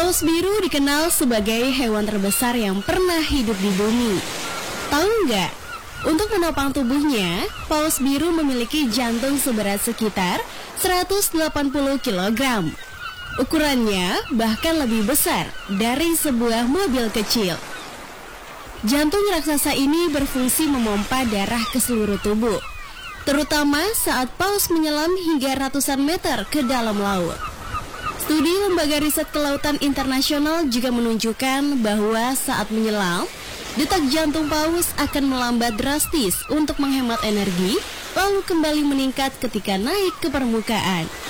Paus biru dikenal sebagai hewan terbesar yang pernah hidup di bumi. Tahu nggak? Untuk menopang tubuhnya, paus biru memiliki jantung seberat sekitar 180 kg. Ukurannya bahkan lebih besar dari sebuah mobil kecil. Jantung raksasa ini berfungsi memompa darah ke seluruh tubuh, terutama saat paus menyelam hingga ratusan meter ke dalam laut. Studi Lembaga Riset Kelautan Internasional juga menunjukkan bahwa saat menyelam, detak jantung paus akan melambat drastis untuk menghemat energi, lalu kembali meningkat ketika naik ke permukaan.